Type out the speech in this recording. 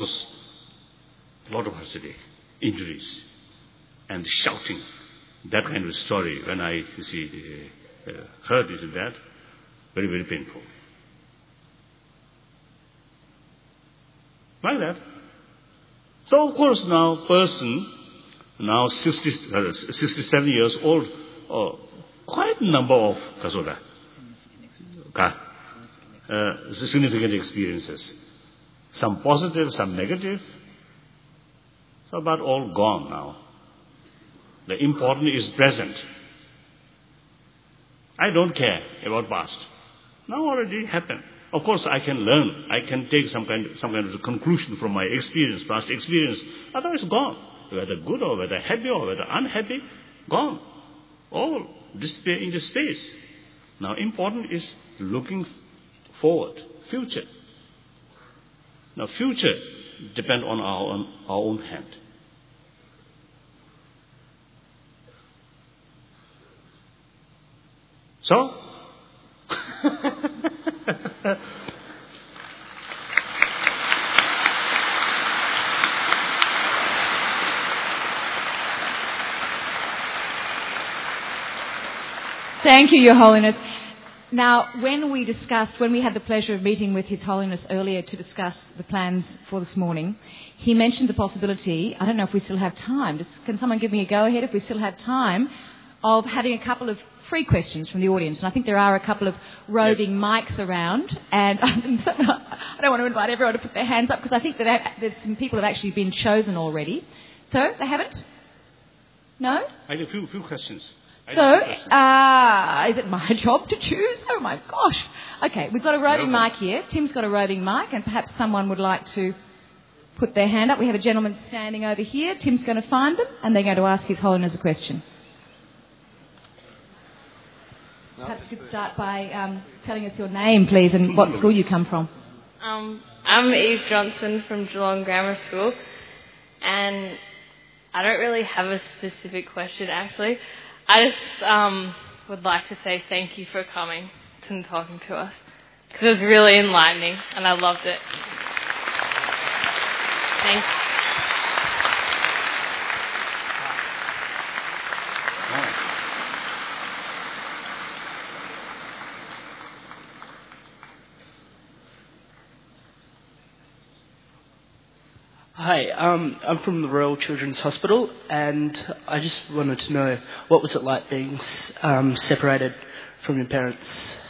was a lot of hostility, injuries, and shouting. That kind of story, when I heard that, very, very painful. Like that. So, of course, now person, now 67 years old, quite a number of significant experiences. Some positive, some negative. So, but all gone now. The important is present. I don't care about past. Now already happened. Of course, I can learn. I can take some kind of conclusion from my experience, past experience. Otherwise, gone. Whether good or whether happy or whether unhappy, gone. All disappear into space. Now, important is looking forward, future. Now, future depends on our own hand. So, thank you, Your Holiness. Now, when we had the pleasure of meeting with His Holiness earlier to discuss the plans for this morning, he mentioned the possibility, I don't know if we still have time, can someone give me a go-ahead if we still have time, of having a couple of free questions from the audience. And I think there are a couple of roving mics around, and I don't want to invite everyone to put their hands up because I think that there's some people who have actually been chosen already. So, they haven't? No? I have a few questions. So, is it my job to choose? Oh my gosh. Okay, we've got a roving mic here. Tim's got a roving mic, and perhaps someone would like to put their hand up. We have a gentleman standing over here. Tim's going to find them, and they're going to ask His Holiness a question. Perhaps you could start by telling us your name, please, and what school you come from. I'm Eve Johnson from Geelong Grammar School, and I don't really have a specific question, actually. I just would like to say thank you for coming and talking to us, because it was really enlightening, and I loved it. Thanks. Hi, I'm from the Royal Children's Hospital, and I just wanted to know, what was it like being separated from your parents